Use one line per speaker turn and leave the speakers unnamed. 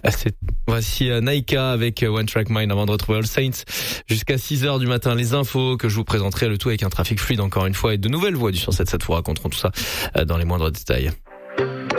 Voici Naika avec One Track Mind avant de retrouver All Saints jusqu'à 6h du matin. Les infos que je vous présenterai, le tout avec un trafic fluide encore une fois et de nouvelles voix du 107.7 vous raconteront tout ça dans les moindres détails.